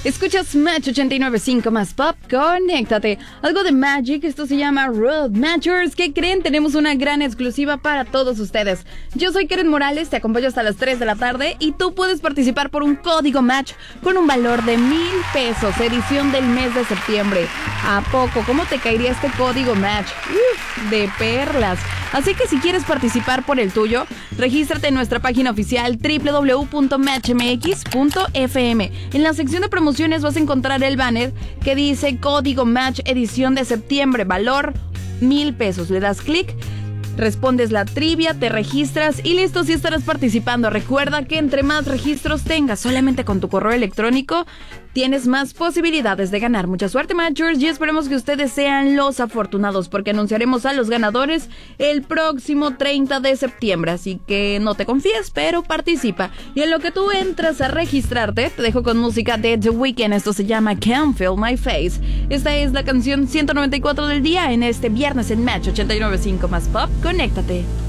Escuchas Match 89.5 más Pop, conéctate. Algo de Magic, esto se llama Road Matchers. ¿Qué creen? Tenemos una gran exclusiva para todos ustedes. Yo soy Karen Morales, te acompaño hasta las 3 de la tarde y tú puedes participar por un código Match con un valor de 1,000 pesos, edición del mes de septiembre. ¿A poco? ¿Cómo te caería este código Match? De perlas. Así que si quieres participar por el tuyo, regístrate en nuestra página oficial www.matchmx.fm. En la sección de promociones vas a encontrar el banner que dice Código Match edición de septiembre, valor 1,000 pesos. Le das clic, respondes la trivia, te registras y listo, sí estarás participando. Recuerda que entre más registros tengas solamente con tu correo electrónico, tienes más posibilidades de ganar. Mucha suerte, Matchers, y esperemos que ustedes sean los afortunados porque anunciaremos a los ganadores el próximo 30 de septiembre. Así que no te confíes, pero participa. Y en lo que tú entras a registrarte, te dejo con música de The Weeknd. Esto se llama Can't Feel My Face. Esta es la canción 194 del día en este viernes en Match 89.5 más Pop. Conéctate.